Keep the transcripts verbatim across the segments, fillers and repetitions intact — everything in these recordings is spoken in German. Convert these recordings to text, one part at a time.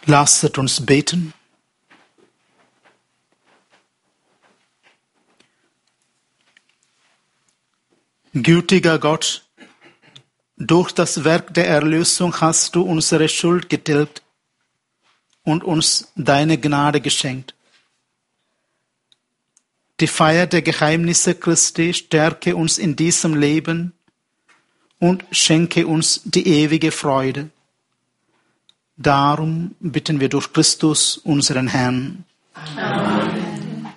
Lasset uns beten. Gütiger Gott, durch das Werk der Erlösung hast du unsere Schuld getilgt und uns deine Gnade geschenkt. Die Feier der Geheimnisse Christi stärke uns in diesem Leben und schenke uns die ewige Freude. Darum bitten wir durch Christus, unseren Herrn. Amen.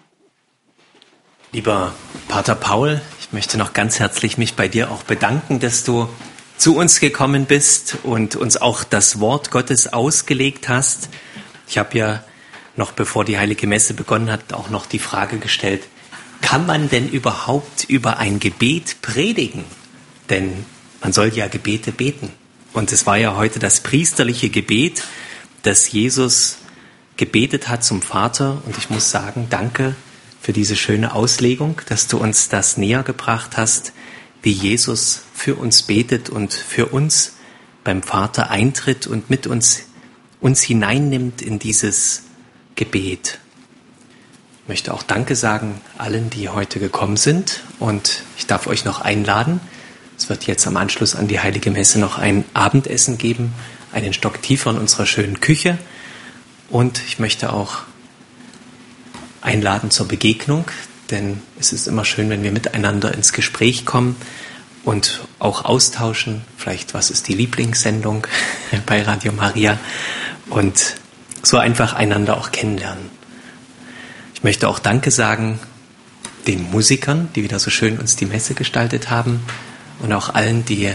Lieber Pater Paul, ich möchte noch ganz herzlich mich bei dir auch bedanken, dass du zu uns gekommen bist und uns auch das Wort Gottes ausgelegt hast. Ich habe ja noch bevor die Heilige Messe begonnen hat, auch noch die Frage gestellt, kann man denn überhaupt über ein Gebet predigen? Denn man soll ja Gebete beten. Und es war ja heute das priesterliche Gebet, das Jesus gebetet hat zum Vater. Und ich muss sagen, danke für diese schöne Auslegung, dass du uns das näher gebracht hast, wie Jesus für uns betet und für uns beim Vater eintritt und mit uns, uns hineinnimmt in dieses Gebet. Ich möchte auch Danke sagen allen, die heute gekommen sind. Und ich darf euch noch einladen. Es wird jetzt am Anschluss an die Heilige Messe noch ein Abendessen geben, einen Stock tiefer in unserer schönen Küche. Und ich möchte auch einladen zur Begegnung, denn es ist immer schön, wenn wir miteinander ins Gespräch kommen und auch austauschen. Vielleicht, was ist die Lieblingssendung bei Radio Maria? Und so einfach einander auch kennenlernen. Ich möchte auch Danke sagen den Musikern, die wieder so schön uns die Messe gestaltet haben. Und auch allen, die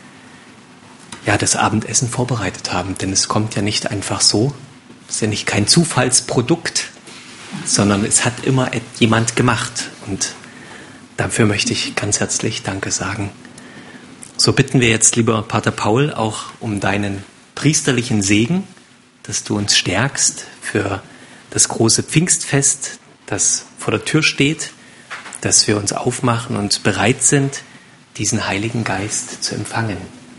ja, das Abendessen vorbereitet haben. Denn es kommt ja nicht einfach so. Es ist ja nicht kein Zufallsprodukt, sondern es hat immer jemand gemacht. Und dafür möchte ich ganz herzlich Danke sagen. So bitten wir jetzt, lieber Pater Paul, auch um deinen priesterlichen Segen, dass du uns stärkst für das große Pfingstfest, das vor der Tür steht, dass wir uns aufmachen und bereit sind, diesen Heiligen Geist zu empfangen.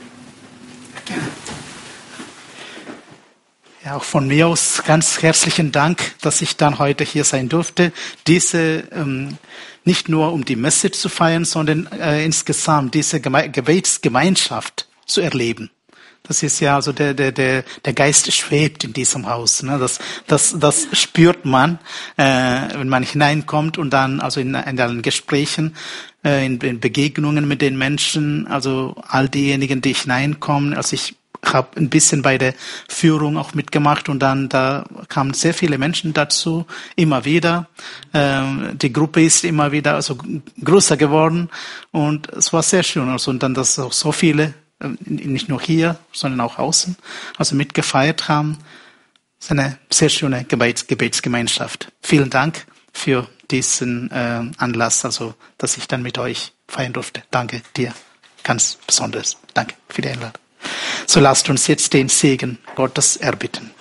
Ja, auch von mir aus ganz herzlichen Dank, dass ich dann heute hier sein durfte, diese ähm, nicht nur um die Messe zu feiern, sondern äh, insgesamt diese Geme- Gebetsgemeinschaft zu erleben. Das ist ja also der der der der Geist schwebt in diesem Haus. Ne? Das das das spürt man, äh, wenn man hineinkommt und dann also in, in den Gesprächen, äh, in, in Begegnungen mit den Menschen, also all diejenigen, die hineinkommen. Also ich habe ein bisschen bei der Führung auch mitgemacht und dann da kamen sehr viele Menschen dazu, immer wieder. Ähm, die Gruppe ist immer wieder also größer geworden und es war sehr schön. Also und dann, dass auch so viele nicht nur hier, sondern auch außen, also mitgefeiert haben. Das ist eine sehr schöne Gebets- Gebetsgemeinschaft. Vielen Dank für diesen äh, Anlass, also dass ich dann mit euch feiern durfte. Danke dir, ganz besonders. Danke für die Einladung. So lasst uns jetzt den Segen Gottes erbitten.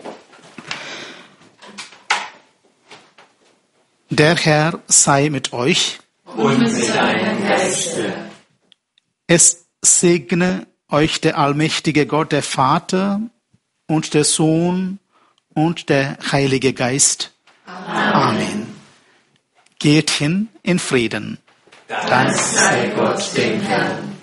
Der Herr sei mit euch. Und mit deinem Geiste. Es segne euch der allmächtige Gott, der Vater und der Sohn und der Heilige Geist. Amen. Amen. Geht hin in Frieden. Dank sei Gott dem Herrn.